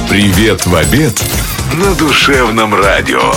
Привет в обед на Душевном радио.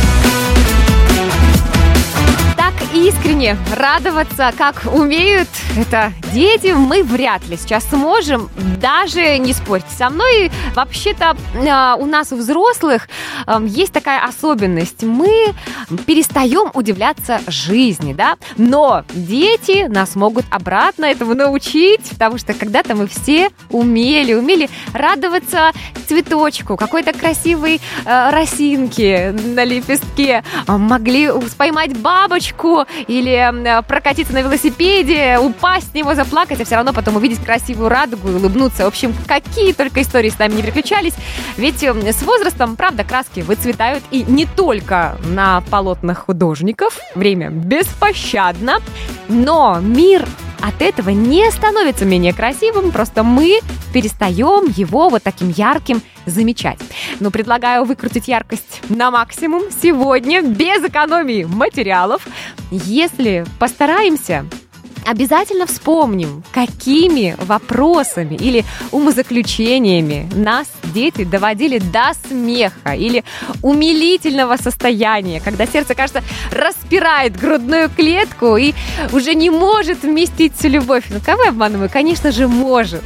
Искренне радоваться, как умеют это дети, мы вряд ли сейчас сможем. Даже не спорьте со мной. Вообще-то у нас, у взрослых, есть такая особенность. Мы перестаем удивляться жизни, да? Но дети нас могут обратно этому научить, потому что когда-то мы все умели радоваться цветочку, какой-то красивой росинке на лепестке, могли поймать бабочку или прокатиться на велосипеде, упасть с него, заплакать, а все равно потом увидеть красивую радугу и улыбнуться. В общем, какие только истории с нами не приключались. Ведь с возрастом, правда, краски выцветают, и не только на полотнах художников. Время беспощадно, но мир от этого не становится менее красивым, просто мы перестаем его вот таким ярким замечать. Но предлагаю выкрутить яркость на максимум сегодня, без экономии материалов. Если постараемся, обязательно вспомним, какими вопросами или умозаключениями нас дети доводили до смеха или умилительного состояния, когда сердце, кажется, распирает грудную клетку и уже не может вместить всю любовь. Ну, кого я обманываю? Конечно же, может.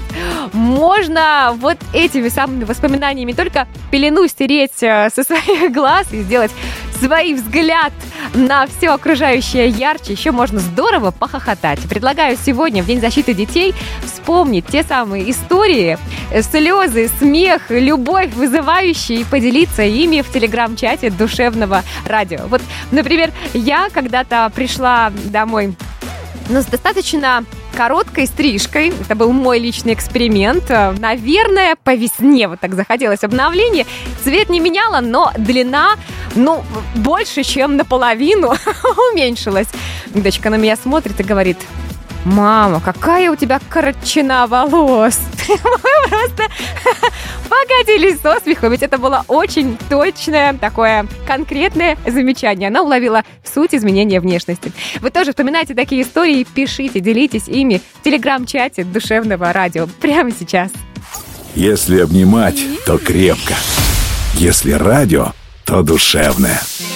Можно вот этими самыми воспоминаниями только пелену стереть со своих глаз и сделать свой взгляд на все окружающее ярче. Еще можно здорово похохотать. Предлагаю сегодня, в День защиты детей, вспомнить те самые истории, слезы, смех, любовь вызывающие, и поделиться ими в телеграм-чате Душевного радио. Вот, например, я когда-то пришла домой, с достаточно короткой стрижкой. Это был мой личный эксперимент. Наверное, по весне вот так захотелось обновления. Цвет не меняла, но длина, больше, чем наполовину уменьшилась. Дочка на меня смотрит и говорит: «Мама, какая у тебя коротчина волос!» Мы просто покатились со смеху, ведь это было очень точное, такое конкретное замечание. Она уловила суть изменения внешности. Вы тоже вспоминаете такие истории, пишите, делитесь ими в телеграм-чате Душевного радио прямо сейчас. Если обнимать, то крепко. Если радио, то душевное.